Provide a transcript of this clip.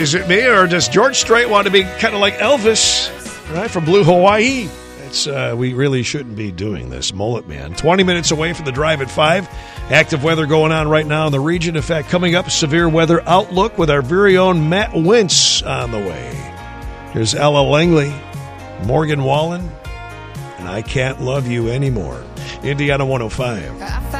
Is it me, or does George Strait want to be kind of like Elvis, right, from Blue Hawaii? We really shouldn't be doing this. Mullet Man. 20 minutes away from the drive at 5. Active weather going on right now in the region. In fact, coming up, severe weather outlook with our very own Matt Wentz on the way. Here's Ella Langley, Morgan Wallen, and I Can't Love You Anymore. Indiana 105.